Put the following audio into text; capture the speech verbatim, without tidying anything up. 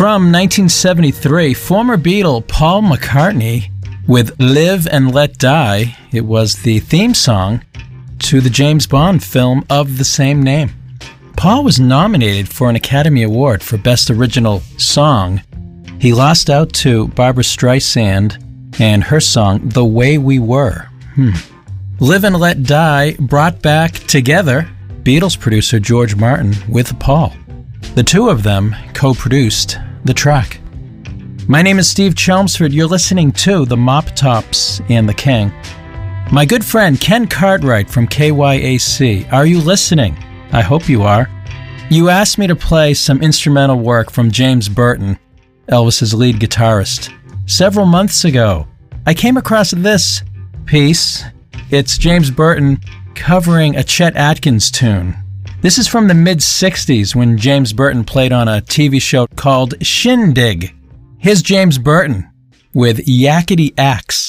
From nineteen seventy-three, former Beatle Paul McCartney with Live and Let Die. It was the theme song to the James Bond film of the same name. Paul was nominated for an Academy Award for Best Original Song. He lost out to Barbra Streisand and her song, The Way We Were. Hmm. Live and Let Die brought back together Beatles producer George Martin with Paul. The two of them co-produced the track. My name is Steve Chelmsford. You're listening to the Mop Tops and the King. My good friend Ken Cartwright from K Y A C. Are you listening? I hope you are. You asked me to play some instrumental work from James Burton, Elvis's lead guitarist. Several months ago, I came across this piece. It's James Burton covering a Chet Atkins tune. This is from the mid-sixties when James Burton played on a T V show called Shindig. Here's James Burton with Yakety Axe.